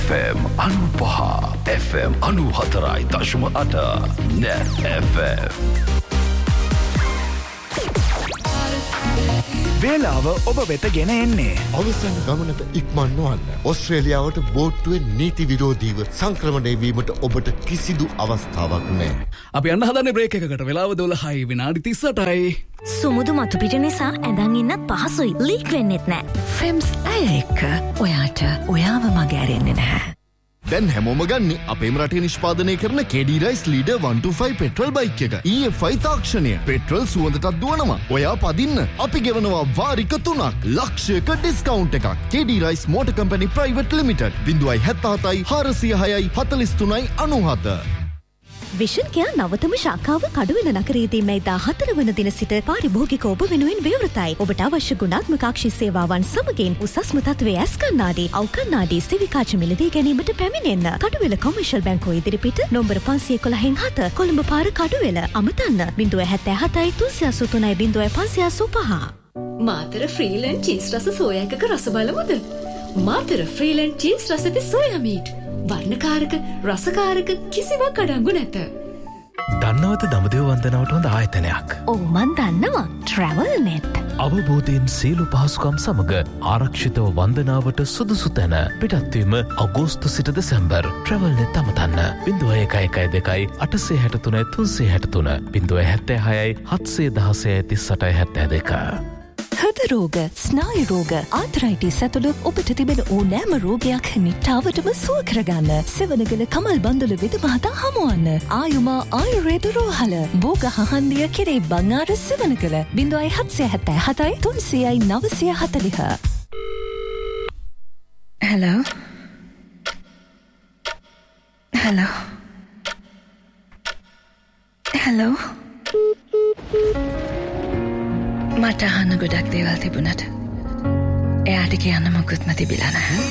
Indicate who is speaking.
Speaker 1: FM 95 FM 94.8 Net FM
Speaker 2: වේලාව ඔබ වෙත ගෙන එන්නේ
Speaker 3: අවසන් ගමනට ඉක්මන් නොවන්න. ඕස්ට්‍රේලියාවට බෝට්ටුවේ නීති විරෝධීව සංක්‍රමණය වීමට ඔබට කිසිදු අවස්ථාවක් නැහැ.
Speaker 2: අපි යන්න හදන්නේ බ්‍රේක් එකකට. වේලාව 12යි විනාඩි 38යි.
Speaker 4: සුමුදු මතු පිට නිසා ඇඳන් ඉන්නත් පහසුයි. ලීක් වෙන්නෙත් නැහැ.
Speaker 5: ෆෙම්ස් ඇය එක්ක ඔයාට ඔයාව මගේ ඇරෙන්නේ නැහැ.
Speaker 3: දැන් හැමෝම ගන්න අපේම රටේ නිෂ්පාදනය කරන KD Rice Leader 125 petrol bike එක. EFI තාක්ෂණය. පෙට්‍රල් සුවඳටත් දුවනවා. ඔයා පදින්න. අපි ගෙවනවා වාරික 3ක්. ලක්ෂයක ඩිස්කවුන්ට් එකක්. KD Rice Motor Company Private Limited 077 406 43 97.
Speaker 4: Vision කියා නවතම ශාඛාව කඩුවෙල නගරයේදී මේ 14 වන දින සිට පාරිභෝගික ඔබ වෙනුවෙන් විවෘතයි. ඔබට අවශ්‍ය ගුණාත්මක අක්ෂි සේවාවන් සමගින් උසස්ම තත්ත්වයේ ඇස් කණ්ණාඩි, අව් කණ්ණාඩි සෙවිකාච මිලදී ගැනීමට පැමිණෙන්න. කඩුවෙල කොමර්ෂල් බැංකුව ඉදිරිපිට නම්බර 511 කොළඹ පාර කඩුවෙල. අමතන්න 077 383 0585.
Speaker 5: මාතර ෆ්‍රීලන්ඩ් චීස් රස සෝයා එකක රස බලමුද? මාතර ෆ්‍රීලන්ඩ් චීස් රස ඇති සෝයා මීට්. වර්ණකාරක රසකාරක කිසිවක් අඩංගු නැත.
Speaker 6: දන්නවද දඹදිව වන්දනාවට හොඳ ආයතනයක්?
Speaker 4: ඔව් මන් දන්නවා. Travel Net.
Speaker 6: අවබෝධයෙන් සියලු පහසුකම් සමග ආරක්ෂිතව වන්දනාවට සුදුසු තැන. පිටත්වීම අගෝස්තු සිට දෙසැම්බර්. Travel Net අමතන්න 0112 863 363 076 716 3872.
Speaker 5: හෘද රෝග, ස්නායු රෝග, ආතරයිටිස් ඇතුළු ඔබට තිබෙන ඕනෑම රෝගයක් නිට්ටාවටම සුව කරගන්න සෙවණගල කමල් බන්දුල විද මහතා හමුවන්න. ආයුමා ආයුර්වේද රෝහල බෝග හහන්දිය කෙරේ බංආර සෙවණගල 0777 300 940. Hello. Hello. Hello. මට අහන්න ගොඩක් දේවල් තිබුණට එයාට කියන්න මොකුත්ම තිබිලා නැහැ.